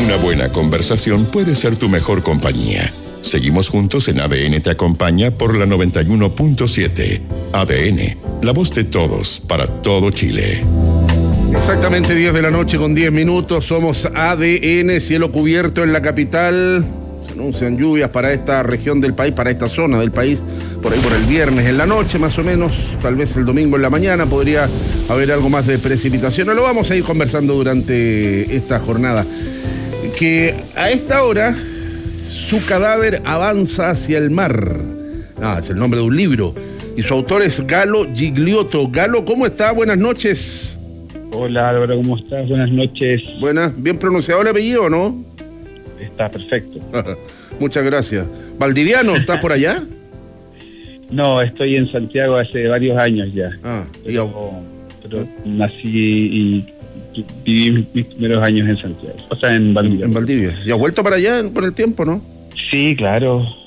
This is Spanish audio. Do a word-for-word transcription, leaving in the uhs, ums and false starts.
Una buena conversación puede ser tu mejor compañía. Seguimos juntos en A D N Te Acompaña por la noventa y uno punto siete. A D N, la voz de todos, para todo Chile. Exactamente diez de la noche con diez minutos. Somos A D N, cielo cubierto en la capital. Se anuncian lluvias para esta región del país, para esta zona del país, por ahí por el viernes en la noche más o menos, tal vez el domingo en la mañana podría haber algo más de precipitación. Lo vamos a ir conversando durante esta jornada. Que a esta hora su cadáver avanza hacia el mar. Ah, es el nombre de un libro. Y su autor es Galo Gigliotto. Galo, ¿cómo está? Buenas noches. Hola Álvaro, ¿cómo estás? Buenas noches. Buenas, bien pronunciado el apellido, ¿no? Está perfecto. Muchas gracias. ¿Valdiviano, estás por allá? No, estoy en Santiago hace varios años ya. Ah, pero, pero nací y viví mis primeros años en Santiago. O sea, en Valdivia. En Valdivia. ¿Y has vuelto para allá por el tiempo, no? Sí, claro.